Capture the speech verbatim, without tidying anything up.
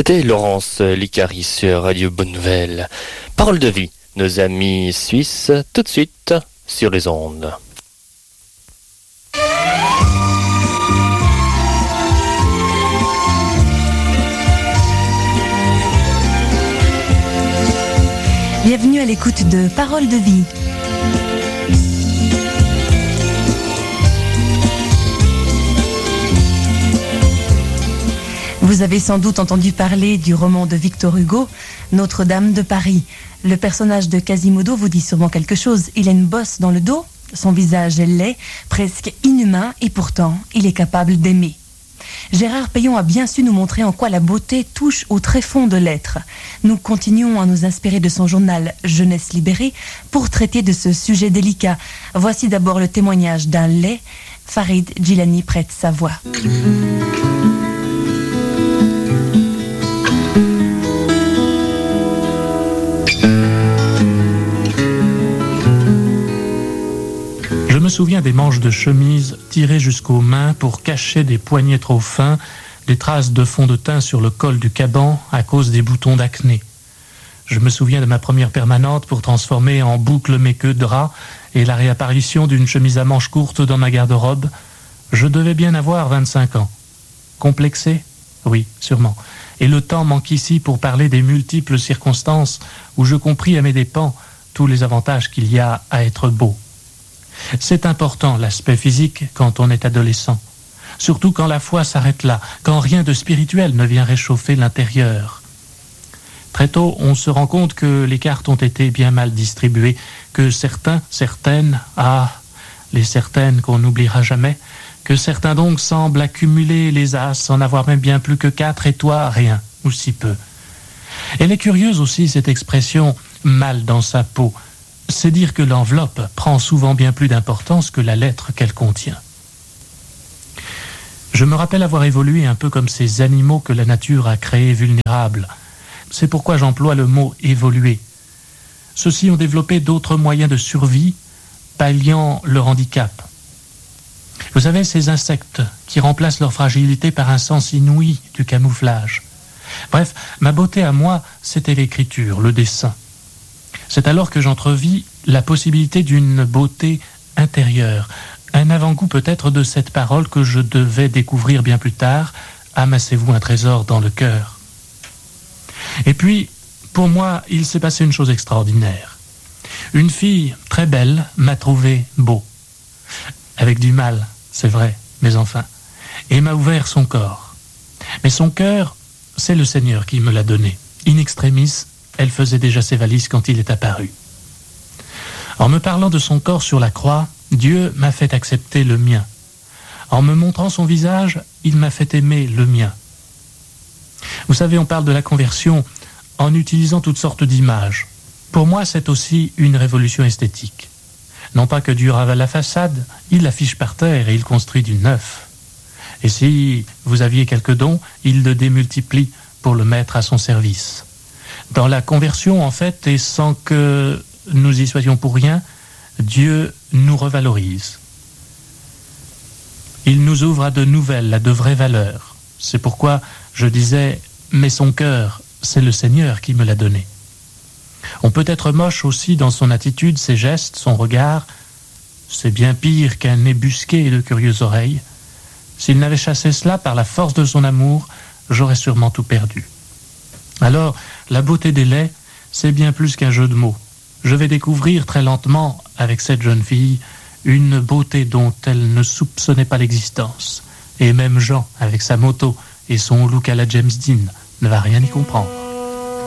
C'était Laurence Licari sur Radio Bonne Nouvelle. Parole de vie, nos amis suisses, tout de suite sur les ondes. Bienvenue à l'écoute de Parole de vie. Vous avez sans doute entendu parler du roman de Victor Hugo, Notre-Dame de Paris. Le personnage de Quasimodo vous dit sûrement quelque chose. Il a une bosse dans le dos, son visage est laid, presque inhumain, et pourtant, il est capable d'aimer. Gérard Payon a bien su nous montrer en quoi la beauté touche au tréfonds de l'être. Nous continuons à nous inspirer de son journal Jeunesse libérée pour traiter de ce sujet délicat. Voici d'abord le témoignage d'un laid. Farid Djilani prête sa voix. Je me souviens des manches de chemise tirées jusqu'aux mains pour cacher des poignets trop fins, des traces de fond de teint sur le col du caban à cause des boutons d'acné. Je me souviens de ma première permanente pour transformer en boucle mes queues de drap et la réapparition d'une chemise à manches courtes dans ma garde-robe. Je devais bien avoir vingt-cinq ans. Complexé ? Oui, sûrement. Et le temps manque ici pour parler des multiples circonstances où je compris à mes dépens tous les avantages qu'il y a à être beau. C'est important, l'aspect physique, quand on est adolescent. Surtout quand la foi s'arrête là, quand rien de spirituel ne vient réchauffer l'intérieur. Très tôt, on se rend compte que les cartes ont été bien mal distribuées, que certains, certaines, ah, les certaines qu'on n'oubliera jamais, que certains donc semblent accumuler les as, en avoir même bien plus que quatre, et toi, rien, ou si peu. Elle est curieuse aussi, cette expression « mal dans sa peau ». C'est dire que l'enveloppe prend souvent bien plus d'importance que la lettre qu'elle contient. Je me rappelle avoir évolué un peu comme ces animaux que la nature a créés vulnérables. C'est pourquoi j'emploie le mot « évoluer ». Ceux-ci ont développé d'autres moyens de survie, palliant leur handicap. Vous savez, ces insectes qui remplacent leur fragilité par un sens inouï du camouflage. Bref, ma beauté à moi, c'était l'écriture, le dessin. C'est alors que j'entrevis la possibilité d'une beauté intérieure, un avant-goût peut-être de cette parole que je devais découvrir bien plus tard, amassez-vous un trésor dans le cœur. Et puis, pour moi, il s'est passé une chose extraordinaire. Une fille très belle m'a trouvé beau, avec du mal, c'est vrai, mais enfin, et m'a ouvert son corps. Mais son cœur, c'est le Seigneur qui me l'a donné, in extremis. Elle faisait déjà ses valises quand il est apparu. En me parlant de son corps sur la croix, Dieu m'a fait accepter le mien. En me montrant son visage, il m'a fait aimer le mien. Vous savez, on parle de la conversion en utilisant toutes sortes d'images. Pour moi, c'est aussi une révolution esthétique. Non pas que Dieu ravale la façade, il l'affiche par terre et il construit du neuf. Et si vous aviez quelques dons, il le démultiplie pour le mettre à son service. Dans la conversion, en fait, et sans que nous y soyons pour rien, Dieu nous revalorise. Il nous ouvre à de nouvelles, à de vraies valeurs. C'est pourquoi je disais, mais son cœur, c'est le Seigneur qui me l'a donné. On peut être moche aussi dans son attitude, ses gestes, son regard. C'est bien pire qu'un nez busqué et de curieuses oreilles. S'il n'avait chassé cela par la force de son amour, j'aurais sûrement tout perdu. Alors, la beauté des laits, c'est bien plus qu'un jeu de mots. Je vais découvrir très lentement, avec cette jeune fille, une beauté dont elle ne soupçonnait pas l'existence. Et même Jean, avec sa moto et son look à la James Dean, ne va rien y comprendre.